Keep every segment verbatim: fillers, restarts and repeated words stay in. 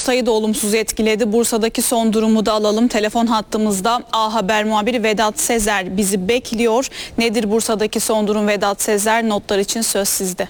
haftayı da olumsuz etkiledi. Bursa'daki son durumu da alalım. Telefon hattımızda A Haber muhabiri Vedat Sezer bizi bekliyor. Nedir Bursa'daki son durum Vedat Sezer? Notlar için söz sizde.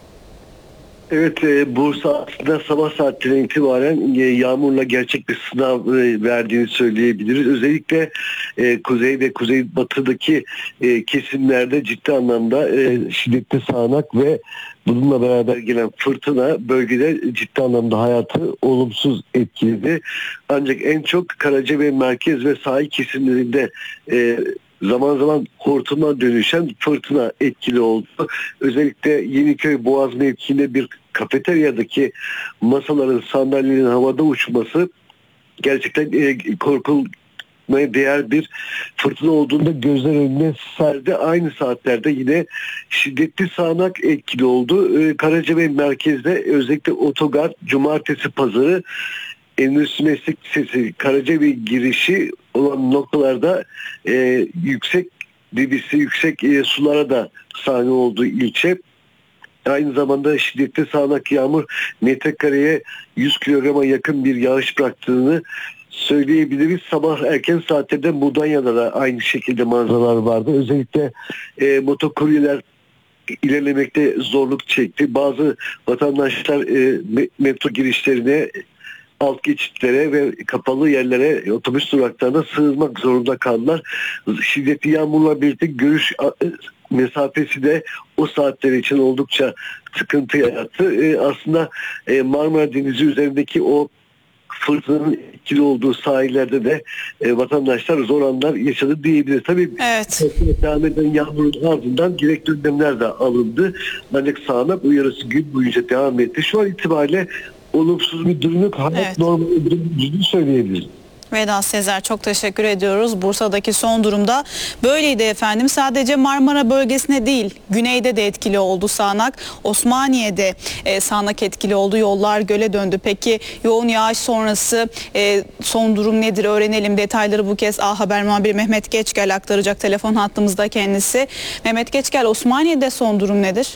Evet, e, Bursa aslında sabah saatlerinden itibaren e, yağmurla gerçek bir sınav e, verdiğini söyleyebiliriz. Özellikle e, kuzey ve kuzeybatıdaki e, kesimlerde ciddi anlamda e, şiddetli sağanak ve bununla beraber gelen fırtına bölgede ciddi anlamda hayatı olumsuz etkiledi. Ancak en çok Karacabey merkez ve sahil kesimlerinde e, zaman zaman hortuma dönüşen fırtına etkili oldu. Özellikle Yeniköy Boğaz mevkiinde bir kafeteryadaki masaların, sandalyelerin havada uçması gerçekten e, korkulmaya değer bir fırtına olduğunda gözler önüne serdi. Aynı saatlerde yine şiddetli sağanak etkili oldu. E, Karacabey merkezde özellikle otogar, cumartesi pazarı, Endüstri Meslek Lisesi, Karacabey girişi olan noktalarda e, yüksek debisi, yüksek e, sulara da sahne olduğu ilçe. Aynı zamanda şiddetli sağanak yağmur metrekareye yüz kilograma yakın bir yağış bıraktığını söyleyebiliriz. Sabah erken saatlerde Mudanya'da da aynı şekilde manzaralar vardı. Özellikle e, motokuryeler ilerlemekte zorluk çekti. Bazı vatandaşlar e, metro girişlerine, alt geçitlere ve kapalı yerlere, otobüs duraklarına sığınmak zorunda kaldılar. Şiddetli yağmurla birlikte görüş mesafesi de o saatler için oldukça sıkıntı yarattı. Ee, aslında e, Marmara Denizi üzerindeki o fırtınanın etkili olduğu sahillerde de e, vatandaşlar zor anlar yaşadı diyebiliriz. Tabii evet. devam eden yağmurun ardından gerekli önlemler de alındı. Ancak sağanak uyarısı gün boyunca devam etti. Şu an itibariyle olumsuz bir durum yok. Hayat evet. normal bir söyleyebiliriz. Vedat Sezer, çok teşekkür ediyoruz. Bursa'daki son durumda böyleydi efendim. Sadece Marmara bölgesine değil, güneyde de etkili oldu sağanak. Osmaniye'de e, sağanak etkili oldu. Yollar göle döndü. Peki yoğun yağış sonrası e, son durum nedir öğrenelim. Detayları bu kez A Haber muhabiri Mehmet Geçgel aktaracak. Telefon hattımızda kendisi. Mehmet Geçgel, Osmaniye'de son durum nedir?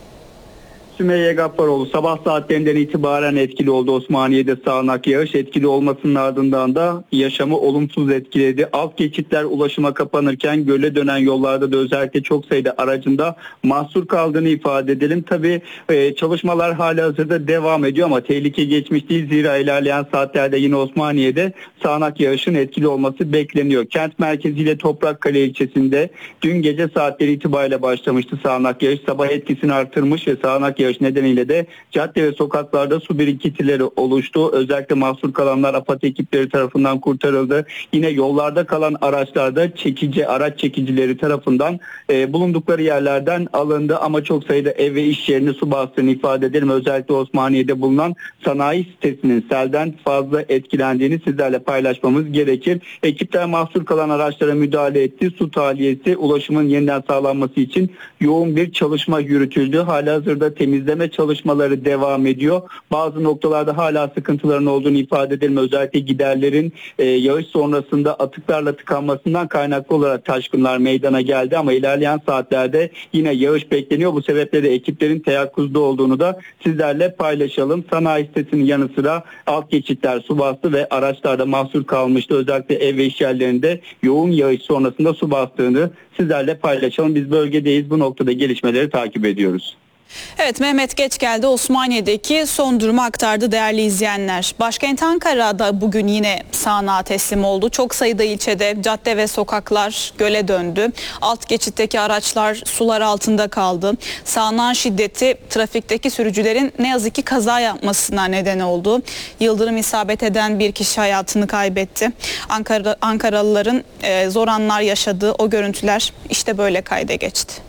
Sümeyye Gaffaroğlu, sabah saatlerinden itibaren etkili oldu Osmaniye'de sağanak yağış. Etkili olmasının ardından da yaşamı olumsuz etkiledi. Alt geçitler ulaşıma kapanırken göle dönen yollarda da özellikle çok sayıda aracında mahsur kaldığını ifade edelim. Tabii e, çalışmalar halihazırda devam ediyor ama tehlike geçmiş değil. Zira ilerleyen saatlerde yine Osmaniye'de sağanak yağışın etkili olması bekleniyor. Kent merkeziyle Toprakkale ilçesinde dün gece saatleri itibariyle başlamıştı sağanak yağış. Sabah etkisini artırmış ve sağanak yağış nedeniyle de cadde ve sokaklarda su birikintileri oluştu. Özellikle mahsur kalanlar AFAD ekipleri tarafından kurtarıldı. Yine yollarda kalan araçlarda çekici araç çekicileri tarafından e, bulundukları yerlerden alındı ama çok sayıda ev ve iş yerini su bastığını ifade edelim. Özellikle Osmaniye'de bulunan sanayi sitesinin selden fazla etkilendiğini sizlerle paylaşmamız gerekir. Ekipler mahsur kalan araçlara müdahale etti. Su tahliyesi, ulaşımın yeniden sağlanması için yoğun bir çalışma yürütüldü. Halihazırda temizleme çalışmaları devam ediyor. Bazı noktalarda hala sıkıntıların olduğunu ifade edelim. Özellikle giderlerin e, yağış sonrasında atıklarla tıkanmasından kaynaklı olarak taşkınlar meydana geldi ama ilerleyen saatlerde yine yağış bekleniyor. Bu sebeple de ekiplerin teyakkuzda olduğunu da sizlerle paylaşalım. Sanayi sitesinin yanı sıra alt geçitler su bastı ve araçlarda mahsur kalmıştı. Özellikle ev ve iş yerlerinde yoğun yağış sonrasında su bastığını sizlerle paylaşalım. Biz bölgedeyiz. Bu noktada gelişmeleri takip ediyoruz. Evet, Mehmet Geçgel de Osmaniye'deki son durumu aktardı değerli izleyenler. Başkent Ankara'da bugün yine sağanağa teslim oldu. Çok sayıda ilçede cadde ve sokaklar göle döndü. Alt geçitteki araçlar sular altında kaldı. Sağanağın şiddeti trafikteki sürücülerin ne yazık ki kaza yapmasına neden oldu. Yıldırım isabet eden bir kişi hayatını kaybetti. Ankara, Ankaralıların e, zor anlar yaşadığı o görüntüler işte böyle kayda geçti.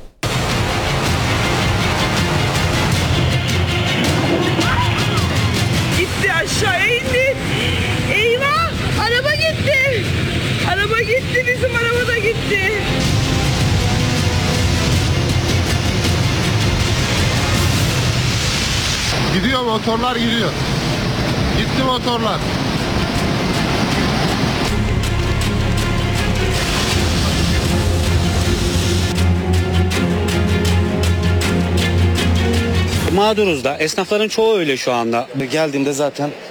Aşağıya indi. Eyvah! Araba gitti. Araba gitti. Bizim araba da gitti. Gidiyor, motorlar gidiyor. Gitti motorlar. Mağduruz da. Esnafların çoğu öyle şu anda. Geldiğimde zaten